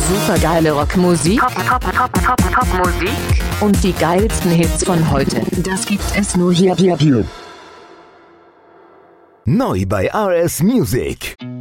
Supergeile Rockmusik, Popmusik und die geilsten Hits von heute. Das gibt es nur hier. Neu bei RS Music.